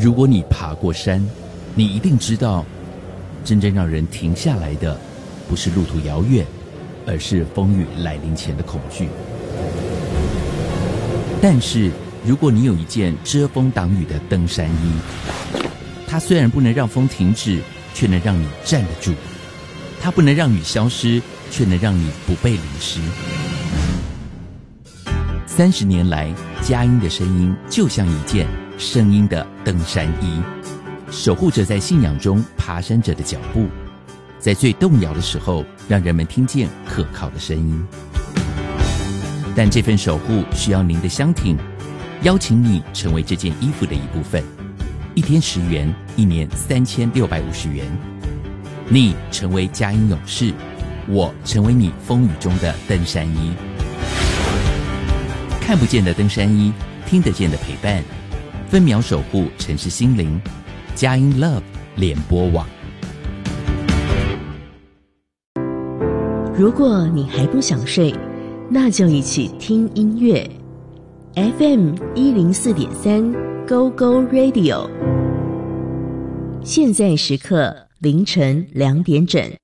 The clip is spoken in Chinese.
如果你爬过山，你一定知道，真正让人停下来的，不是路途遥远，而是风雨来临前的恐惧。但是，如果你有一件遮风挡雨的登山衣，它虽然不能让风停止，却能让你站得住；它不能让雨消失，却能让你不被淋湿。30年来，佳音的声音就像一件声音的登山衣，守护着在信仰中爬山者的脚步，在最动摇的时候，让人们听见可靠的声音。但这份守护需要您的相挺，邀请你成为这件衣服的一部分。1天10元，1年3650元。你成为佳音勇士，我成为你风雨中的登山衣。看不见的登山衣，听得见的陪伴，分秒守护城市心灵。佳音 Love 联播网。 如果你还不想睡，那就一起听音乐。FM 104.3 Go Go Radio， 现在时刻凌晨2点整。